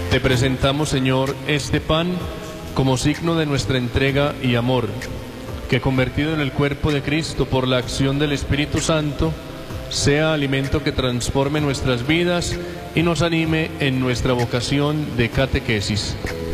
Te presentamos, Señor, este pan como signo de nuestra entrega y amor, que convertido en el cuerpo de Cristo por la acción del Espíritu Santo, sea alimento que transforme nuestras vidas y nos anime en nuestra vocación de catequesis.